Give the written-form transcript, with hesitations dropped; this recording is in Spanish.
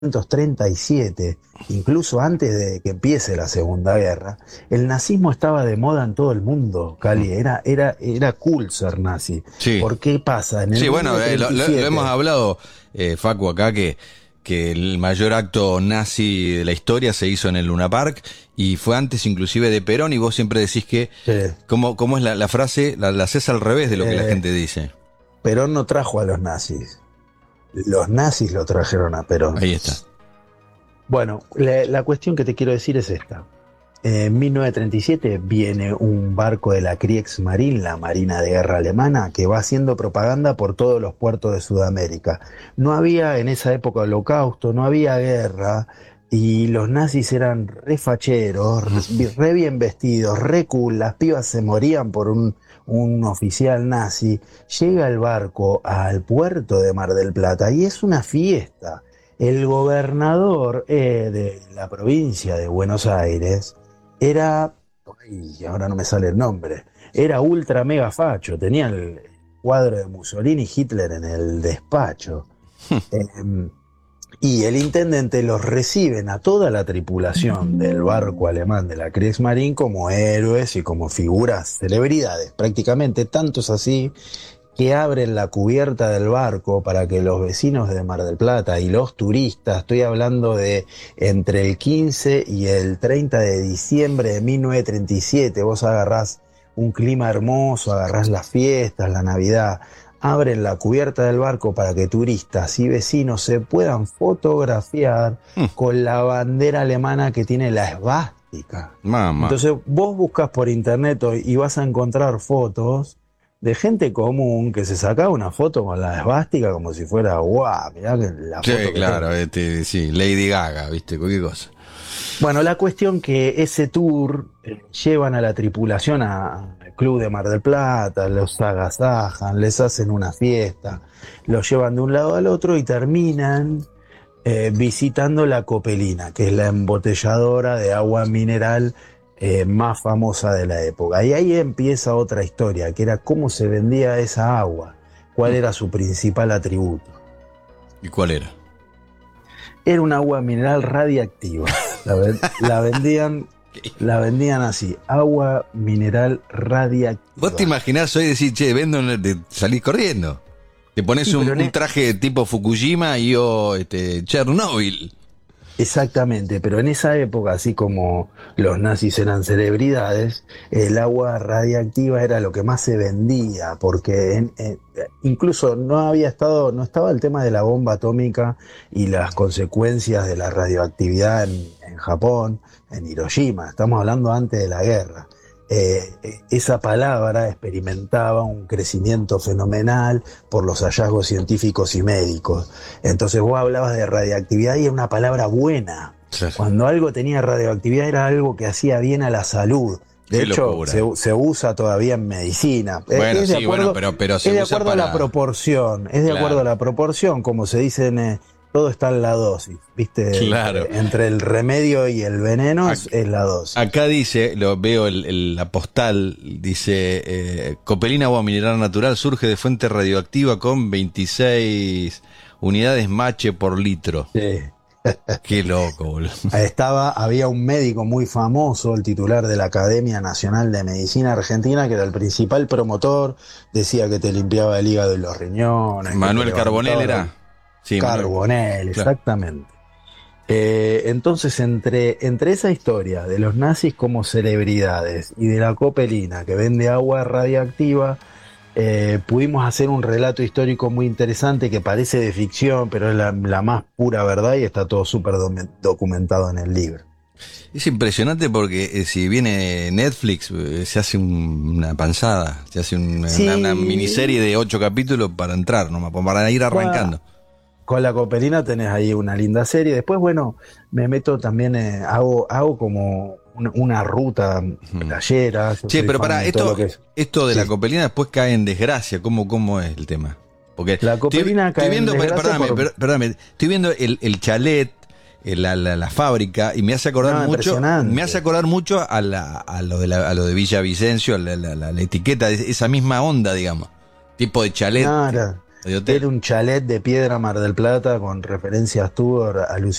1937, incluso antes de que empiece la Segunda Guerra, el nazismo estaba de moda en todo el mundo, Cali. Era cool ser nazi. Sí, ¿Por qué pasa? En el sí, bueno, lo 1937, hemos hablado, Facu, acá que el mayor acto nazi de la historia se hizo en el Luna Park y fue antes inclusive de Perón, y vos siempre decís que, eh, ¿cómo es la frase? La haces al revés de lo que la eh, gente dice. Perón no trajo a los nazis. Los nazis lo trajeron a Perón. Ahí está. Bueno, la cuestión que te quiero decir es esta. En 1937 viene un barco de la Kriegsmarine, la Marina de Guerra alemana, que va haciendo propaganda por todos los puertos de Sudamérica. No había en esa época holocausto, no había guerra, y los nazis eran re facheros, re bien vestidos, re cool, las pibas se morían por un oficial nazi. Llega el barco al puerto de Mar del Plata y es una fiesta. El gobernador de la provincia de Buenos Aires era, ay, ahora no me sale el nombre, era ultra mega facho, tenía el cuadro de Mussolini y Hitler en el despacho. Eh, y el intendente los reciben a toda la tripulación del barco alemán de la Kriegsmarine como héroes y como figuras, celebridades, prácticamente tantos así que abren la cubierta del barco para que los vecinos de Mar del Plata y los turistas, estoy hablando de entre el 15 y el 30 de diciembre de 1937, vos agarrás un clima hermoso, agarrás las fiestas, la Navidad, abren la cubierta del barco para que turistas y vecinos se puedan fotografiar con la bandera alemana que tiene la esvástica. Mamá. Entonces vos buscas por internet y vas a encontrar fotos de gente común que se sacaba una foto con la esvástica como si fuera, guau, mirá que la Sí, foto que claro, tengo. sí, Lady Gaga, ¿viste? Cualquier cosa. Bueno, la cuestión que ese tour llevan a la tripulación al club de Mar del Plata, los agasajan, les hacen una fiesta, los llevan de un lado al otro y terminan visitando la Copelina, que es la embotelladora de agua mineral más famosa de la época. Y ahí empieza otra historia, que era cómo se vendía esa agua, cuál era su principal atributo. ¿Y cuál era? Era un agua mineral radiactiva. La vendían así, agua mineral radiactiva. ¿Vos te imaginás hoy decir, che, vendo, salís corriendo? Te pones Sí, un traje tipo Fukushima y yo, Chernobyl. Exactamente, pero en esa época, así como los nazis eran celebridades, el agua radiactiva era lo que más se vendía, porque incluso no estaba el tema de la bomba atómica y las consecuencias de la radioactividad en Japón, en Hiroshima, estamos hablando antes de la guerra. Esa palabra experimentaba un crecimiento fenomenal por los hallazgos científicos y médicos. Entonces vos hablabas de radiactividad y era una palabra buena. Claro. Cuando algo tenía radioactividad era algo que hacía bien a la salud. De Qué hecho, locura. se usa todavía en medicina. Bueno, Es de sí, acuerdo, bueno, pero se es de usa acuerdo a la para... proporción. Es de Claro. acuerdo a la proporción, como se dice todo está en la dosis, ¿viste? Claro. Entre el remedio y el veneno es la dosis. Acá dice, lo veo la postal, dice, Copelina agua mineral natural surge de fuente radioactiva con 26 unidades Mache por litro. Sí. Qué loco, boludo. Había un médico muy famoso, el titular de la Academia Nacional de Medicina Argentina, que era el principal promotor, decía que te limpiaba el hígado y los riñones. Manuel Carbonell era. Sí, Carbonell, Claro. exactamente. Entonces, entre esa historia de los nazis como celebridades y de la Copelina que vende agua radiactiva, pudimos hacer un relato histórico muy interesante que parece de ficción, pero es la más pura verdad y está todo súper documentado en el libro. Es impresionante porque si viene Netflix, se hace una panzada, se hace Sí. una miniserie de 8 capítulos para entrar, nomás, para ir arrancando. Con la Copelina tenés ahí una linda serie. Después, bueno, me meto también, hago como una ruta playera. Yo Che, soy pero fan para de todo lo que es. esto de Sí. la Copelina después cae en desgracia. ¿Cómo es el tema? Porque La Copelina cae en desgracia perdóname, estoy viendo el chalet, la fábrica, y me hace acordar mucho a lo de Villavicencio, la etiqueta, esa misma onda, digamos. Tipo de chalet. Nada. de hotel. Era un chalet de piedra Mar del Plata con referencias Tudor